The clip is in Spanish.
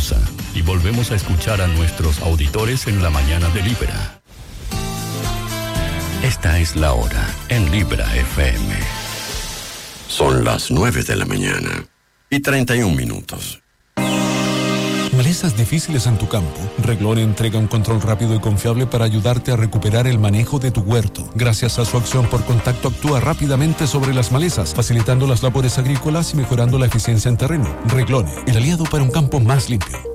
pausa y volvemos a escuchar a nuestros auditores en la mañana de Libera. Esta es la hora en Libera FM. Son las 9 de la mañana y 31 minutos. Malezas difíciles en tu campo. Reglone entrega un control rápido y confiable para ayudarte a recuperar el manejo de tu huerto. Gracias a su acción por contacto actúa rápidamente sobre las malezas, facilitando las labores agrícolas y mejorando la eficiencia en terreno. Reglone, el aliado para un campo más limpio.